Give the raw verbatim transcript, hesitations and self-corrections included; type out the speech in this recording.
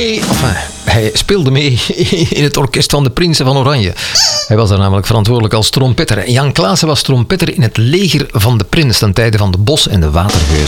mee, enfin, hij speelde mee in het orkest van de Prinsen van Oranje. Hij was daar namelijk verantwoordelijk als trompetter. Jan Klaassen was trompetter in het leger van de prins ten tijde van de Bos- en de Watergeuzen.